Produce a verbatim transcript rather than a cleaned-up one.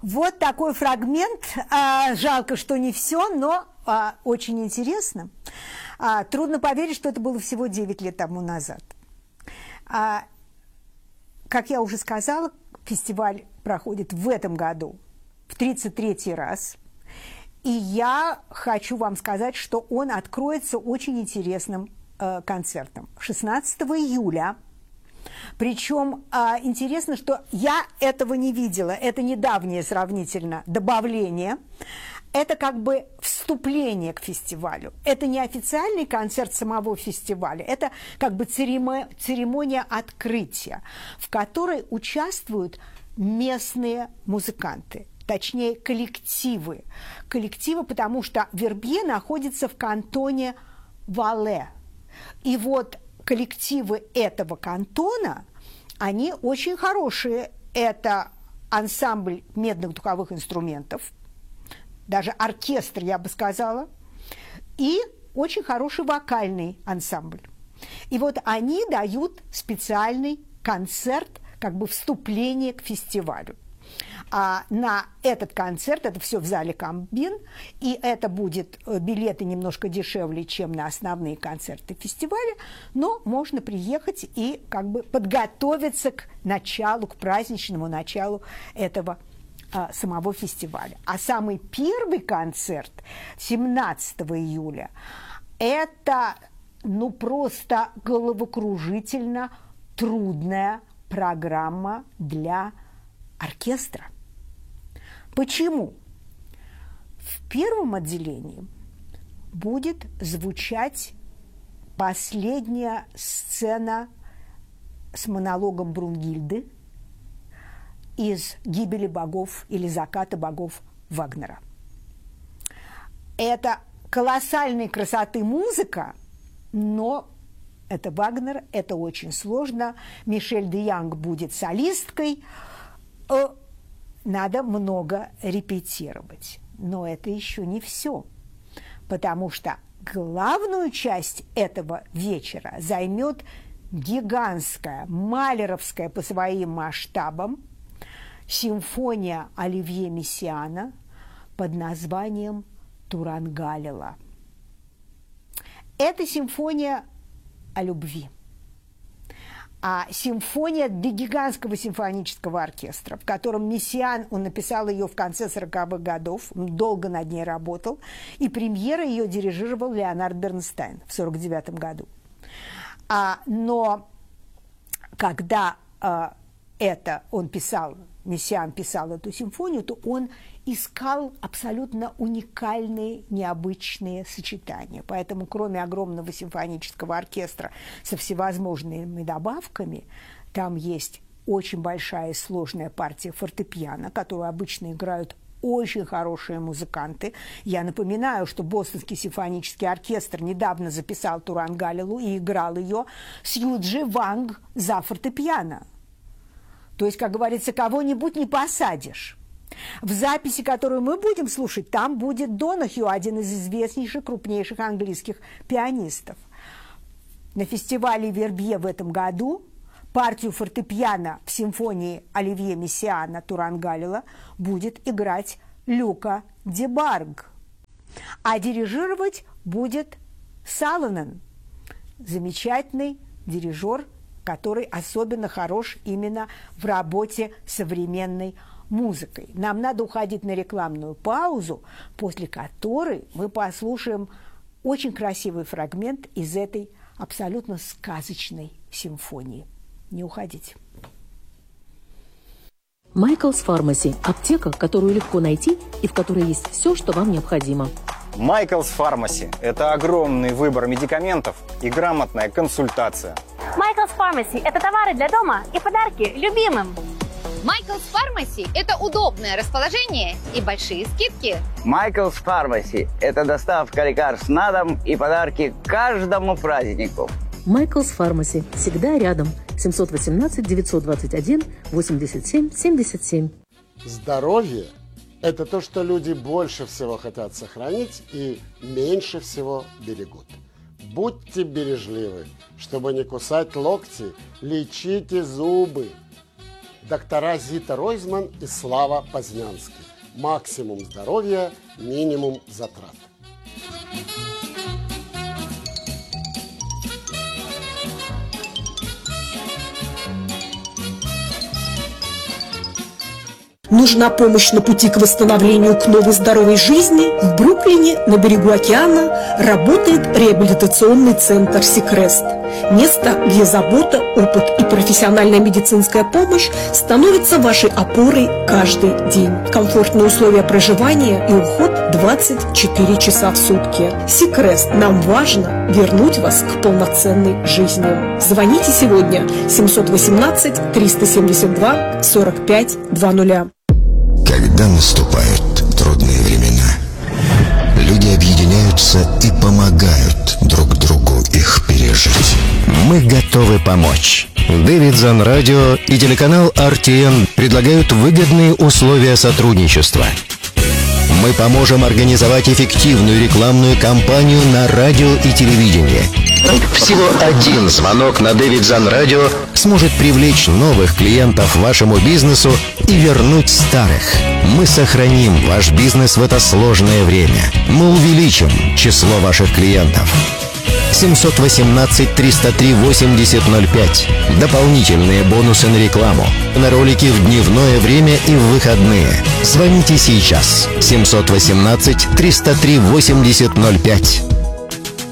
Вот такой фрагмент. А, жалко, что не все, но а, очень интересно. А, трудно поверить, что это было всего девять лет тому назад. А, как я уже сказала, фестиваль проходит в этом году в тридцать третий раз. И я хочу вам сказать, что он откроется очень интересным э, концертом шестнадцатого июля. Причем э, интересно, что я этого не видела. Это недавнее сравнительно добавление. Это как бы вступление к фестивалю. Это не официальный концерт самого фестиваля. Это как бы церемония, церемония открытия, в которой участвуют местные музыканты. Точнее, коллективы. Коллективы, потому что Вербье находится в кантоне Вале. И вот коллективы этого кантона, они очень хорошие. Это ансамбль медных духовых инструментов, даже оркестр, я бы сказала, и очень хороший вокальный ансамбль. И вот они дают специальный концерт, как бы вступление к фестивалю. А на этот концерт, это все в зале Камбин, и это будет билеты немножко дешевле, чем на основные концерты фестиваля, но можно приехать и как бы подготовиться к началу, к праздничному началу этого а, самого фестиваля. А самый первый концерт семнадцатого июля это ну просто головокружительно трудная программа для оркестра. Почему? В первом отделении будет звучать последняя сцена с монологом Брунгильды из «Гибели богов» или «Заката богов» Вагнера. Это колоссальной красоты музыка, но это Вагнер, это очень сложно. Мишель де Янг будет солисткой. Надо много репетировать. Но это еще не все, потому что главную часть этого вечера займет гигантская, малеровская по своим масштабам симфония Оливье Мессиана под названием «Турангалила». Это симфония о любви. А симфония для гигантского симфонического оркестра, в котором Мессиан, он написал ее в конце сороковых годов, он долго над ней работал, и премьера ее дирижировал Леонард Бернстайн в сорок девятом году. А, но когда а, это он писал, Мессиан писал эту симфонию, то он искал абсолютно уникальные, необычные сочетания. Поэтому, кроме огромного симфонического оркестра со всевозможными добавками, там есть очень большая и сложная партия фортепиано, которую обычно играют очень хорошие музыканты. Я напоминаю, что Бостонский симфонический оркестр недавно записал Турангалилу и играл ее с Юджи Ванг за фортепиано. То есть, как говорится, кого-нибудь не посадишь. В записи, которую мы будем слушать, там будет Донахью, один из известнейших, крупнейших английских пианистов. На фестивале Вербье в этом году партию фортепиано в симфонии Оливье Мессиана «Турангалила» будет играть Люка Дебарг. А дирижировать будет Салонен, замечательный дирижер, который особенно хорош именно в работе современной музыкой. Нам надо уходить на рекламную паузу, после которой мы послушаем очень красивый фрагмент из этой абсолютно сказочной симфонии. Не уходите. Майклс Фармаси – аптека, которую легко найти и в которой есть все, что вам необходимо. Майклс Фармаси – это огромный выбор медикаментов и грамотная консультация. Майклс Фармаси – это товары для дома и подарки любимым. Майклс Фармаси – это удобное расположение и большие скидки. Майклс Фармаси – это доставка лекарств на дом и подарки каждому празднику. Майклс Фармаси всегда рядом. семьсот восемнадцать девятьсот двадцать один восемьдесят семь семьдесят семь. Здоровье – это то, что люди больше всего хотят сохранить и меньше всего берегут. Будьте бережливы, чтобы не кусать локти, лечите зубы. доктора Зита Ройзман и Слава Познянский. Максимум здоровья, минимум затрат. Нужна помощь на пути к восстановлению к новой здоровой жизни? В Бруклине, на берегу океана, работает реабилитационный центр «Сикрест». Место, где забота, опыт и профессиональная медицинская помощь становятся вашей опорой каждый день. Комфортные условия проживания и уход двадцать четыре часа в сутки. «Сикрест». Нам важно вернуть вас к полноценной жизни. Звоните сегодня семьсот восемнадцать триста семьдесят два сорок пять двадцать. Когда наступают трудные времена, люди объединяются и помогают друг другу их пережить. Мы готовы помочь. Davidson Radio и телеканал эр ти эн предлагают выгодные условия сотрудничества. Мы поможем организовать эффективную рекламную кампанию на радио и телевидении. Всего один звонок на Davidson Radio сможет привлечь новых клиентов вашему бизнесу и вернуть старых. Мы сохраним ваш бизнес в это сложное время. Мы увеличим число ваших клиентов. семьсот восемнадцать триста три восемьдесят ноль пять. Дополнительные бонусы на рекламу, на ролики в дневное время и в выходные. Звоните сейчас. семьсот восемнадцать триста три восемьдесят ноль пять.